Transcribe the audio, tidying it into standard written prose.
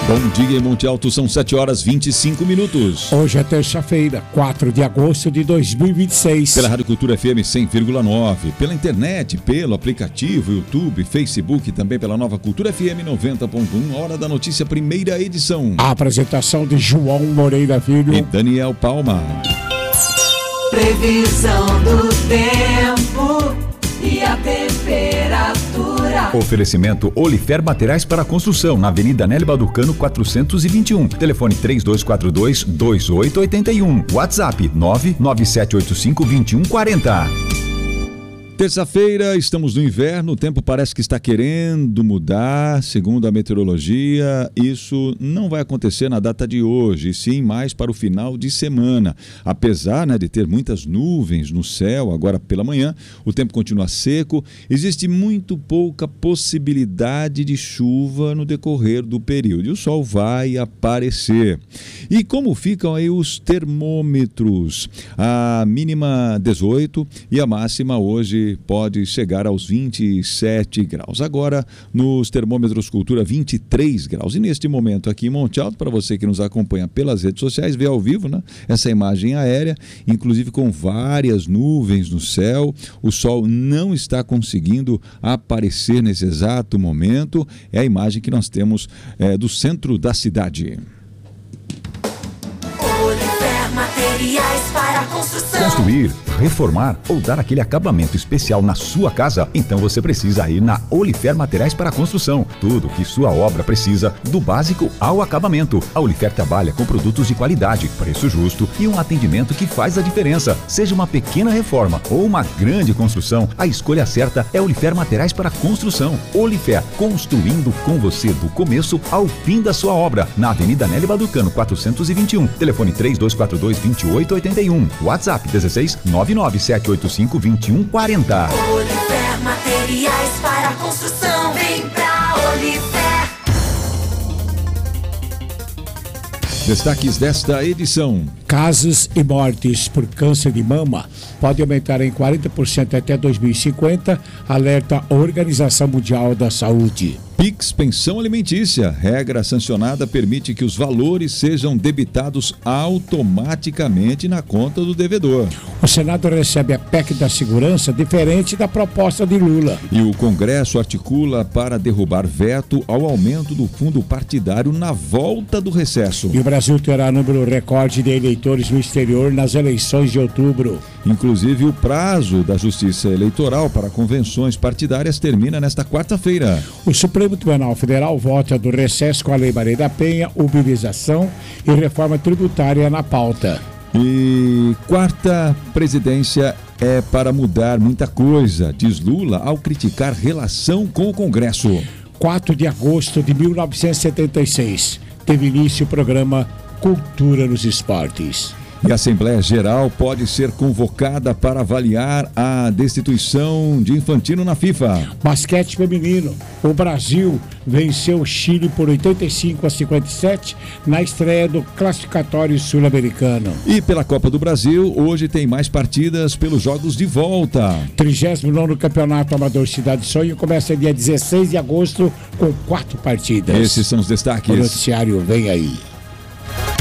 Bom dia em Monte Alto, são 7h25. Hoje é terça-feira, 4 de agosto de 2026. Pela Rádio Cultura FM 100,9, pela internet, pelo aplicativo, YouTube, Facebook e também pela Nova Cultura FM 90.1, Hora da Notícia, primeira edição. A apresentação de João Moreira Filho e Daniel Palma. Previsão do tempo e a temperatura. Oferecimento Olifer Materiais para Construção, na Avenida Nélio Baducano 421. Telefone 3242-2881. WhatsApp 99785-2140. Terça-feira, estamos no inverno, o tempo parece que está querendo mudar, segundo a meteorologia. Isso não vai acontecer na data de hoje, sim mais para o final de semana. Apesar, de ter muitas nuvens no céu agora pela manhã, o tempo continua seco, existe muito pouca possibilidade de chuva no decorrer do período e o sol vai aparecer. E como ficam aí os termômetros? A mínima 18 e a máxima hoje pode chegar aos 27 graus. Agora, nos termômetros Cultura, 23 graus. E neste momento aqui em Monte Alto, para você que nos acompanha pelas redes sociais, vê ao vivo, essa imagem aérea, inclusive com várias nuvens no céu. O sol não está conseguindo aparecer nesse exato momento. É a imagem que nós temos do centro da cidade. Olifer Materiais para Construção. Construir, reformar ou dar aquele acabamento especial na sua casa? Então você precisa ir na Olifer Materiais para Construção. Tudo que sua obra precisa, do básico ao acabamento. A Olifer trabalha com produtos de qualidade, preço justo e um atendimento que faz a diferença. Seja uma pequena reforma ou uma grande construção, a escolha certa é Olifer Materiais para Construção. Olifer, construindo com você do começo ao fim da sua obra. Na Avenida Nélio Baducano 421. Telefone 3242-2881. WhatsApp 1699785-2140. Olifer Materiais para Construção. Vem pra Olifer. Destaques desta edição. Casos e mortes por câncer de mama podem aumentar em 40% até 2050, alerta a Organização Mundial da Saúde. Pix Pensão Alimentícia, regra sancionada, permite que os valores sejam debitados automaticamente na conta do devedor. O Senado recebe a PEC da segurança, diferente da proposta de Lula. E o Congresso articula para derrubar veto ao aumento do fundo partidário na volta do recesso. E o Brasil terá número recorde de eleitores no exterior nas eleições de outubro. Inclusive, o prazo da Justiça Eleitoral para convenções partidárias termina nesta quarta-feira. O Supremo Tribunal Federal vota do recesso com a Lei Maria da Penha, mobilização e reforma tributária na pauta. E quarta presidência é para mudar muita coisa, diz Lula ao criticar relação com o Congresso. 4 de agosto de 1976, teve início o programa Cultura nos Esportes. E a Assembleia Geral pode ser convocada para avaliar a destituição de Infantino na FIFA. Basquete feminino. O Brasil venceu o Chile por 85-57 na estreia do classificatório sul-americano. E pela Copa do Brasil, hoje tem mais partidas pelos jogos de volta. 39º Campeonato Amador Cidade Sonho começa dia 16 de agosto com 4 partidas. Esses são os destaques. O noticiário vem aí.